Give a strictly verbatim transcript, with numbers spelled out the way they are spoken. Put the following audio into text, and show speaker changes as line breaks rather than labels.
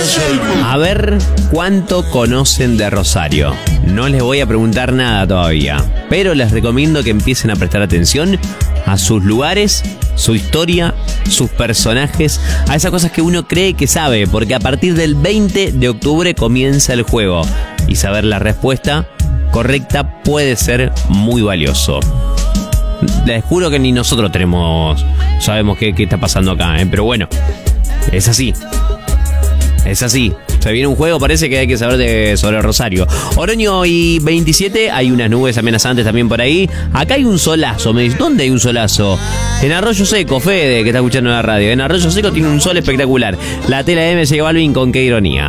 A ver cuánto conocen de Rosario. No les voy a preguntar nada todavía, pero les recomiendo que empiecen a prestar atención a sus lugares, su historia, sus personajes, a esas cosas que uno cree que sabe, porque a partir del veinte de octubre comienza el juego y saber la respuesta correcta puede ser muy valioso. Les juro que ni nosotros tenemos sabemos qué, qué está pasando acá, ¿eh? Pero bueno, es así. Es así. Se viene un juego, parece que hay que saber de, sobre Rosario. Oroño y veintisiete, hay unas nubes amenazantes también por ahí. Acá hay un solazo, me dice, ¿dónde hay un solazo? En Arroyo Seco, Fede, que está escuchando la radio. En Arroyo Seco tiene un sol espectacular. La tela de M S Balvin con qué ironía.